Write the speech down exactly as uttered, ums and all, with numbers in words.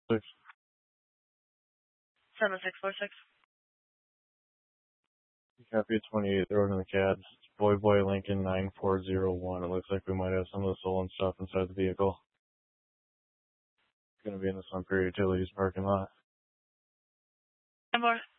Six. seven six four six. Copy twenty-eight, throw it in the C A D. Boy Boy Lincoln nine four zero one. It looks like we might have some of the stolen stuff inside the vehicle. It's going to be in the Sun Prairie Utilities parking lot. And more.